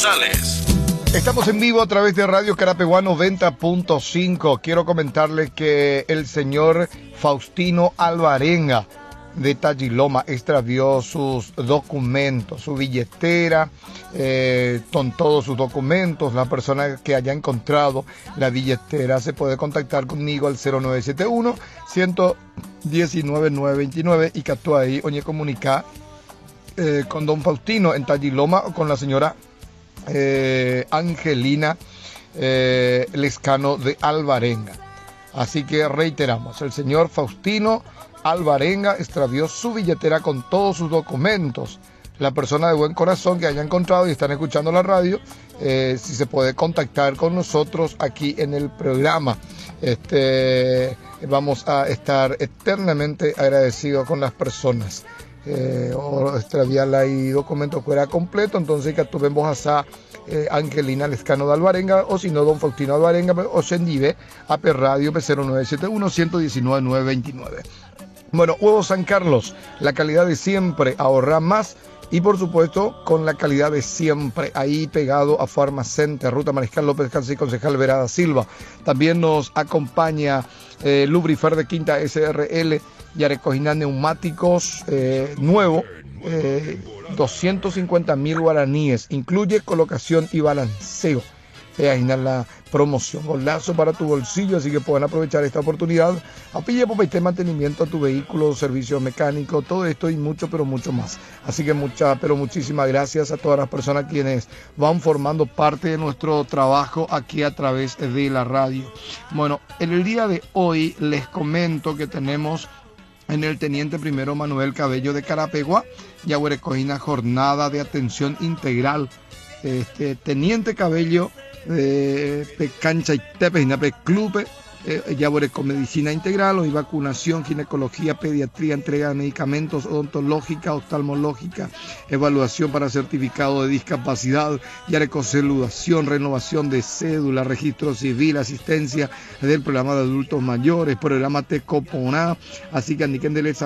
Rosales. Estamos en vivo a través de Radio Carapeguá 90.5. Quiero comentarles que el señor Faustino Alvarenga de Tagiloma extravió sus documentos, su billetera, con todos sus documentos. La persona que haya encontrado la billetera se puede contactar conmigo al 0971-119-929 y que tú ahí oye comunicar con don Faustino en Tagiloma o con la señora Angelina Lescano de Alvarenga. Así que reiteramos, el señor Faustino Alvarenga extravió su billetera con todos sus documentos. La persona de buen corazón que haya encontrado y están escuchando la radio, si se puede contactar con nosotros aquí en el programa. Vamos a estar eternamente agradecidos con las personas. O extraviarla y documentos fuera completo, entonces que tuvimos a Angelina Lescano de Alvarenga, o si no, don Faustino Alvarenga, o Sendive, AP Radio P0971-119-929. Bueno, Huevos San Carlos, la calidad de siempre, ahorra más. Y por supuesto, con la calidad de siempre, ahí pegado a Farmacenter, Ruta Mariscal López Cáncer y Concejal Verada Silva. También nos acompaña Lubrifer de Quinta SRL, Yarecojina Neumáticos nuevo, 250.000 guaraníes, incluye colocación y balanceo. Ahí está la promoción, golazo para tu bolsillo, así que pueden aprovechar esta oportunidad. Apille por mantenimiento a tu vehículo, servicio mecánico, todo esto y mucho, pero mucho más. Así que muchísimas gracias a todas las personas quienes van formando parte de nuestro trabajo aquí a través de la radio. Bueno, en el día de hoy les comento que tenemos en el Teniente Primero Manuel Cabello de Carapeguá, Yaguarecojina, jornada de atención integral. Teniente Cabello de Cancha y Tepe, Club, Yabureco Medicina Integral, hoy vacunación, ginecología, pediatría, entrega de medicamentos, odontológica, oftalmológica, evaluación para certificado de discapacidad, Yareco Saludación, renovación de cédula, registro civil, asistencia del programa de adultos mayores, programa Tecoponá, así que Aniquén de